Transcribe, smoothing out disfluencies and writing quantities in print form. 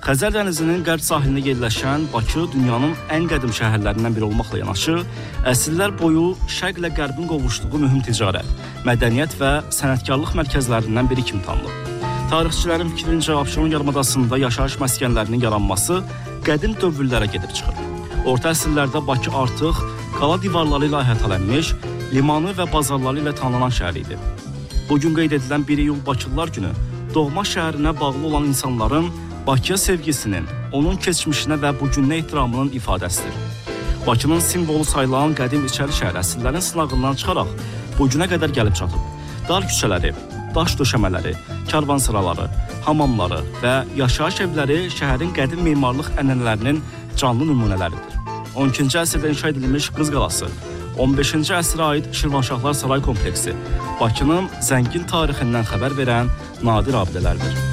Xəzər dənizinin qərb sahilində yerləşən Bakı dünyanın ən qədim şəhərlərindən biri olmaqla yanaşı, əsrlər boyu şərqlə qərbin qovuşduğu mühüm ticarət, mədəniyyət və sənətkarlıq mərkəzlərindən biri kimi tanınıb. Tarixçilərin fikrincə Abşeron yarımadasında yaşayış məskənlərinin yaranması qədim dövrlərə gedib çıxır. Orta əsrlərdə Bakı artıq qala divarları ilə əhatələnmiş, limanı və bazarları ilə tanınan şəhər idi. Bugün qeyd edilən 1 iyul Bakılılar günü doğma şəhərinə bağlı olan insanların Bakıya sevgisinin, onun keçmişinə və bugününə ehtiramının ifadəsidir. Bakının simvolu sayılan qədim içəri şəhər əsrlərin sınağından çıxaraq bugünə qədər gəlib çatıb. Dar küçələri, daş döşəmələri, karvansaraları, hamamları və yaşayış evləri şəhərin qədim memarlıq ənənələrinin canlı nümunələridir. 12-ci əsrdə inşa edilmiş Qız Qalası, 15-ci əsrə aid Şirvanşahlar Saray kompleksi Bakının zəngin tarixindən xəbər verən nadir abidələrdir.